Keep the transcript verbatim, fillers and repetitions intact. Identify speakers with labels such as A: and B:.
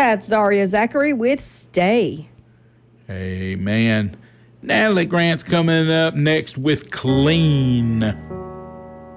A: That's Zaria Zachary with Stay.
B: Amen. Natalie Grant's coming up next with Clean.